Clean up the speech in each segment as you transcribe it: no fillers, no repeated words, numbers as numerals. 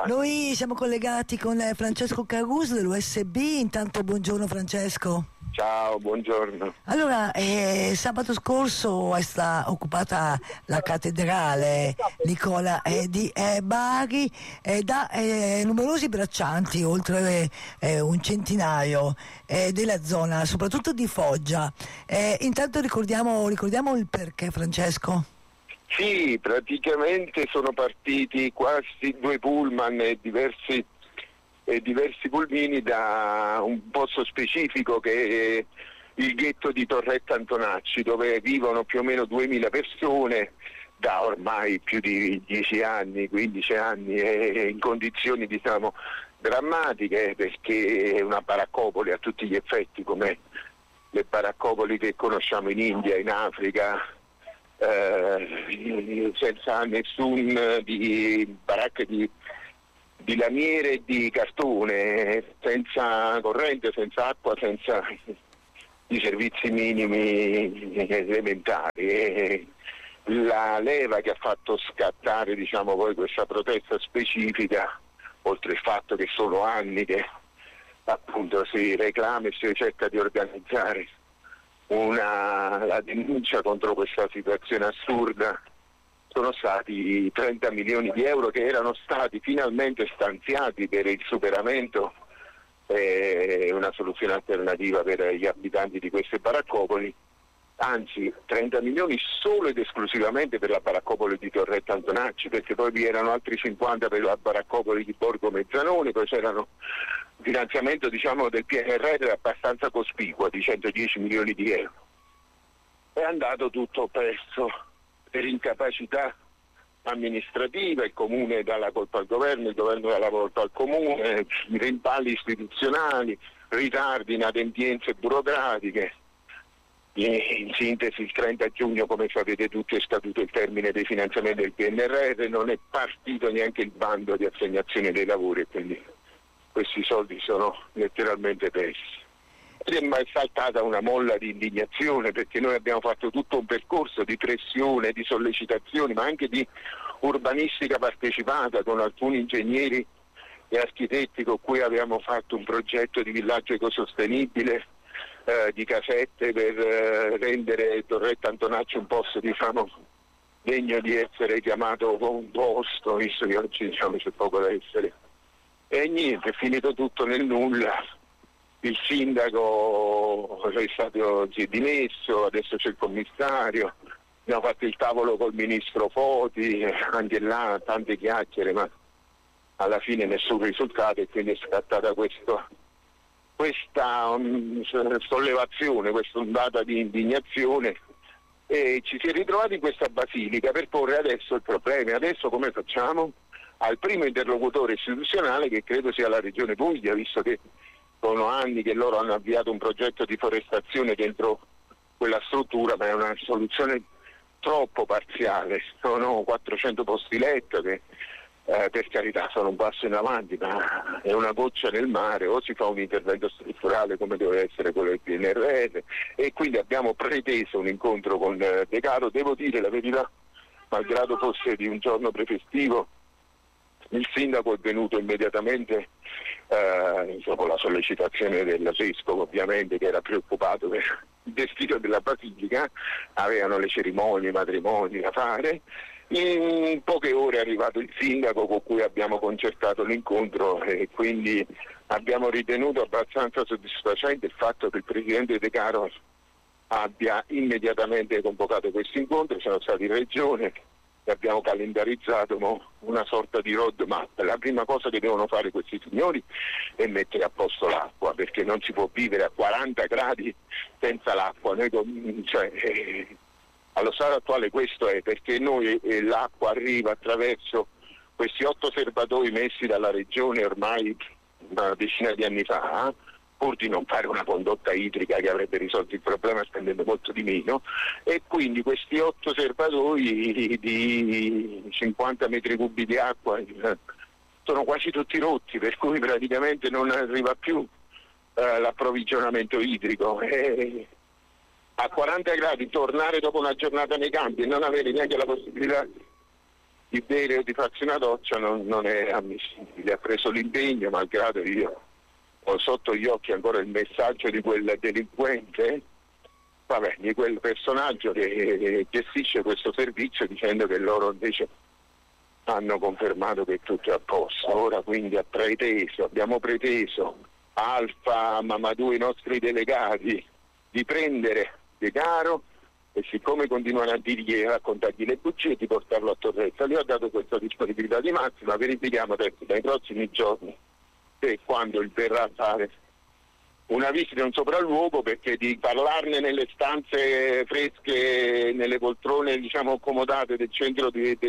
Noi siamo collegati con Francesco Caruso dell'USB. Intanto buongiorno Francesco. Ciao, buongiorno. Allora, sabato scorso è stata occupata la cattedrale Nicola di Bari da numerosi braccianti, oltre un centinaio della zona, soprattutto di Foggia. Intanto ricordiamo il perché, Francesco. Sì, praticamente sono partiti quasi 2 pullman e diversi pulmini da un posto specifico che è il ghetto di Torretta Antonacci, dove vivono più o meno 2000 persone da ormai più di 10 anni, 15 anni, e in condizioni diciamo drammatiche, perché è una baraccopoli a tutti gli effetti, come le baraccopoli che conosciamo in India, in Africa, senza nessun di baracche di lamiere e di cartone, senza corrente, senza acqua, senza i servizi minimi elementari. E la leva che ha fatto scattare diciamo poi questa protesta specifica, oltre il fatto che sono anni che appunto si reclama e si cerca di organizzare la denuncia contro questa situazione assurda, sono stati 30 milioni di euro che erano stati finalmente stanziati per il superamento e una soluzione alternativa per gli abitanti di queste baraccopoli, anzi 30 milioni solo ed esclusivamente per la baraccopoli di Torretta Antonacci, perché poi vi erano altri 50 per la baraccopoli di Borgo Mezzanone, poi c'erano finanziamento diciamo del PNRR abbastanza cospicuo di 110 milioni di euro. È andato tutto perso per incapacità amministrativa, il comune dà la colpa al governo, il governo dà la colpa al comune, rimpalli istituzionali, ritardi, inadempienze burocratiche. In sintesi il 30 giugno, come sapete tutti, è scaduto il termine dei finanziamenti del PNRR, non è partito neanche il bando di assegnazione dei lavori, e quindi questi soldi sono letteralmente persi. Ed è mai saltata una molla di indignazione, perché noi abbiamo fatto tutto un percorso di pressione, di sollecitazioni, ma anche di urbanistica partecipata con alcuni ingegneri e architetti con cui abbiamo fatto un progetto di villaggio ecosostenibile, di casette per rendere Torretta Antonacci un posto diciamo degno di essere chiamato composto, visto che oggi diciamo c'è poco da essere. E niente, è finito tutto nel nulla. Il sindaco è stato dimesso, adesso c'è il commissario, abbiamo fatto il tavolo col ministro Foti, anche là tante chiacchiere, ma alla fine nessun risultato, e quindi è scattata questa sollevazione, questa ondata di indignazione, e ci si è ritrovati in questa basilica per porre adesso il problema. Adesso come facciamo? Al primo interlocutore istituzionale, che credo sia la Regione Puglia, visto che sono anni che loro hanno avviato un progetto di forestazione dentro quella struttura, ma è una soluzione troppo parziale. Sono 400 posti letto che per carità sono un passo in avanti, ma è una goccia nel mare. O si fa un intervento strutturale come deve essere quello del PNRR, e quindi abbiamo preteso un incontro con De Caro. Devo dire la verità, malgrado fosse di un giorno prefestivo, il sindaco è venuto immediatamente dopo la sollecitazione del vescovo, ovviamente, che era preoccupato per il destino della basilica. Avevano le cerimonie, i matrimoni da fare. In poche ore è arrivato il sindaco con cui abbiamo concertato l'incontro, e quindi abbiamo ritenuto abbastanza soddisfacente il fatto che il presidente De Caro abbia immediatamente convocato questo incontro. Siamo stati in regione e abbiamo calendarizzato una sorta di road map. La prima cosa che devono fare questi signori è mettere a posto l'acqua, perché non si può vivere a 40 gradi senza l'acqua. Allo stato attuale questo è, perché noi l'acqua arriva attraverso questi 8 serbatoi messi dalla regione ormai una decina di anni fa, pur di non fare una condotta idrica che avrebbe risolto il problema spendendo molto di meno, e quindi questi 8 serbatoi di 50 metri cubi di acqua sono quasi tutti rotti, per cui praticamente non arriva più l'approvvigionamento idrico. A 40 gradi tornare dopo una giornata nei campi e non avere neanche la possibilità di bere o di farsi una doccia non è ammissibile. Ha preso l'impegno, malgrado io ho sotto gli occhi ancora il messaggio di quel delinquente, di quel personaggio che gestisce questo servizio, dicendo che loro invece hanno confermato che tutto è a posto. Ora quindi abbiamo preteso Alfa, Mamadou, i nostri delegati, di prendere De Caro, e siccome continuano a raccontargli le bugie, di portarlo a Torretta. Gli ho dato questa disponibilità di massima. Verifichiamo adesso dai prossimi giorni se quando verrà a fare una visita e un sopralluogo, perché di parlarne nelle stanze fresche, nelle poltrone diciamo accomodate del centro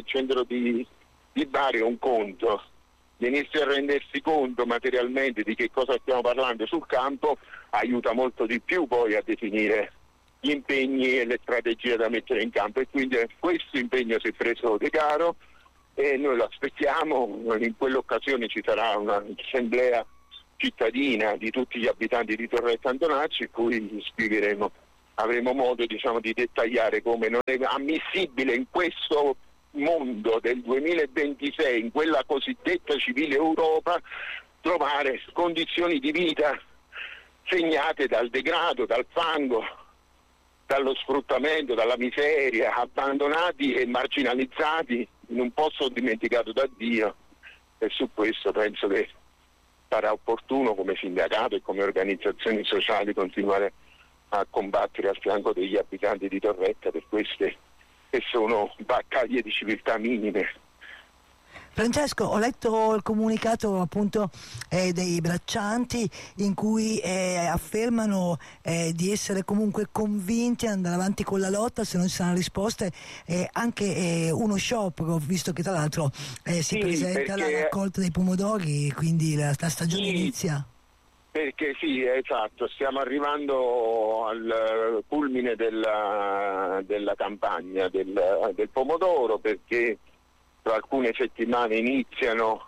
di Bari è un conto. Venirsi a rendersi conto materialmente di che cosa stiamo parlando sul campo aiuta molto di più poi a definire gli impegni e le strategie da mettere in campo, e quindi questo impegno si è preso De Caro e noi lo aspettiamo. In quell'occasione ci sarà un'assemblea cittadina di tutti gli abitanti di Torretta Antonacci, in cui spiegheremo, avremo modo di dettagliare come non è ammissibile in questo mondo del 2026, in quella cosiddetta civile Europa, trovare condizioni di vita segnate dal degrado, dal fango, dallo sfruttamento, dalla miseria, abbandonati e marginalizzati in un posto dimenticato da Dio. E su questo penso che sarà opportuno come sindacato e come organizzazioni sociali continuare a combattere al fianco degli abitanti di Torretta per queste che sono battaglie di civiltà minime. Francesco, ho letto il comunicato appunto dei braccianti in cui affermano di essere comunque convinti ad andare avanti con la lotta se non ci saranno risposte, anche uno sciopero, visto che tra l'altro si presenta la raccolta dei pomodori, quindi la stagione inizia. Perché sì, esatto, stiamo arrivando al culmine della campagna del pomodoro, perché tra alcune settimane iniziano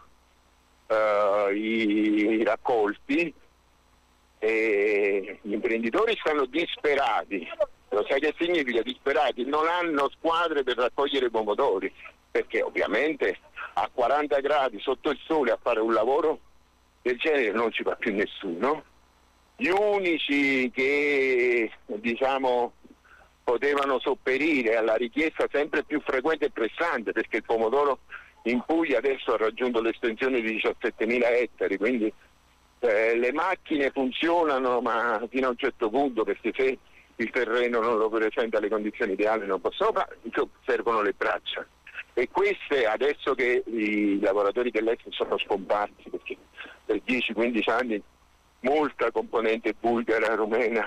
i raccolti e gli imprenditori stanno disperati. Lo sai che significa disperati? Non hanno squadre per raccogliere i pomodori, perché ovviamente a 40 gradi sotto il sole a fare un lavoro del genere non ci va più nessuno. Gli unici che potevano sopperire alla richiesta sempre più frequente e pressante, perché il pomodoro in Puglia adesso ha raggiunto l'estensione di 17.000 ettari, quindi le macchine funzionano ma fino a un certo punto, perché se il terreno non lo presenta le condizioni ideali non possono fare, servono le braccia. E queste, adesso che i lavoratori dell'est sono scomparsi, perché per 10-15 anni molta componente bulgara, rumena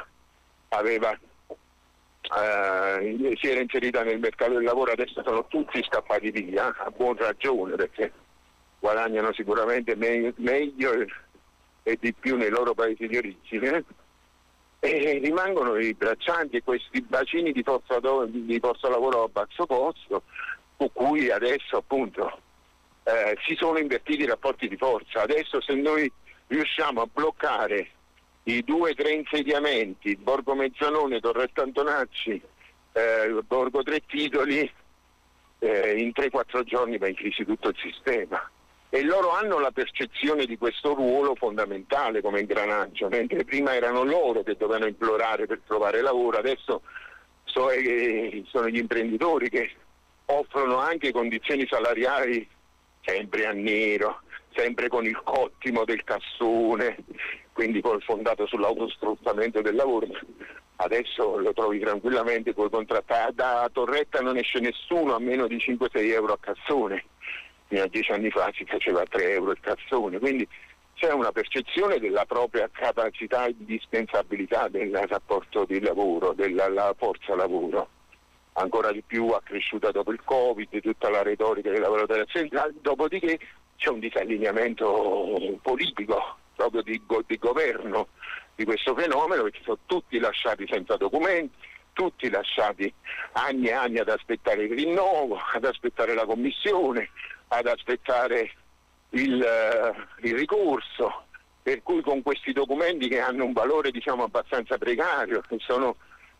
si era inserita nel mercato del lavoro, adesso sono tutti scappati via, a buon ragione, perché guadagnano sicuramente meglio e di più nei loro paesi di origine, e rimangono i braccianti e questi bacini di forza lavoro a basso costo, su cui adesso appunto si sono invertiti i rapporti di forza. Adesso se noi riusciamo a bloccare i 2-3 insediamenti, Borgo Mezzanone, Torretta Antonacci, Borgo Tre Titoli, in 3-4 giorni va in crisi tutto il sistema. E loro hanno la percezione di questo ruolo fondamentale come ingranaggio, mentre prima erano loro che dovevano implorare per trovare lavoro, adesso sono gli imprenditori che offrono anche condizioni salariali sempre a nero, sempre con il cottimo del cassone, quindi fondato sull'autosfruttamento del lavoro. Adesso lo trovi tranquillamente col contratto. Da Torretta non esce nessuno a meno di 5-6 euro a cassone. Fino a 10 anni fa si faceva a 3 euro il cassone, quindi c'è una percezione della propria capacità e indispensabilità del rapporto di lavoro, della forza lavoro, ancora di più accresciuta dopo il Covid, tutta la retorica dei lavoratori aziendali. Dopodiché c'è un disallineamento politico, proprio di governo di questo fenomeno, perché sono tutti lasciati senza documenti, tutti lasciati anni e anni ad aspettare il rinnovo, ad aspettare la commissione, ad aspettare il ricorso, per cui con questi documenti che hanno un valore abbastanza precario, che sono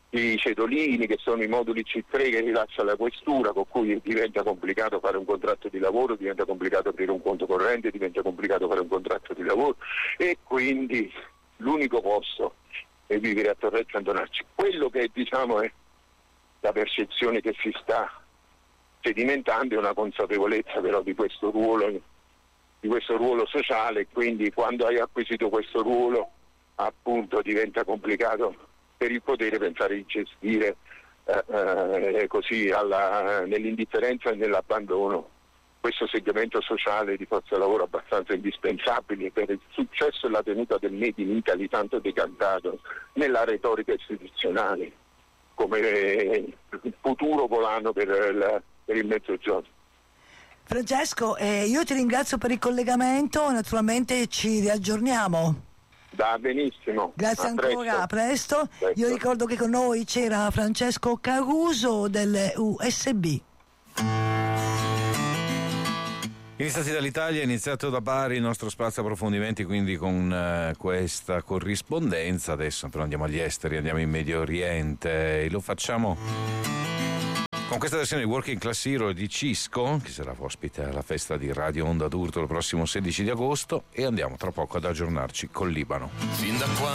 i cedolini, che sono i moduli C3 che rilascia la questura, con cui diventa complicato fare un contratto di lavoro, diventa complicato aprire un conto corrente, diventa complicato fare un contratto di lavoro, e quindi l'unico posto è vivere a Torrezza Antonacci. Quello che diciamo è la percezione che si sta sedimentando è una consapevolezza però di questo ruolo sociale, e quindi quando hai acquisito questo ruolo appunto diventa complicato per il potere pensare di gestire così nell'indifferenza e nell'abbandono questo segmento sociale di forza lavoro abbastanza indispensabile per il successo e la tenuta del Made in Italy, tanto decantato nella retorica istituzionale come il futuro volano per il Mezzogiorno. Francesco, io ti ringrazio per il collegamento, naturalmente ci riaggiorniamo. Da benissimo. Grazie ancora, a presto. Io ricordo che con noi c'era Francesco Caruso del USB. Iniziati dall'Italia, iniziato da Bari il nostro spazio approfondimenti, quindi con questa corrispondenza. Adesso però andiamo agli esteri, andiamo in Medio Oriente e lo facciamo con questa versione di Working Class Hero di Cisco, che sarà ospite alla festa di Radio Onda d'Urto il prossimo 16 di agosto, e andiamo tra poco ad aggiornarci col Libano. Fin da quando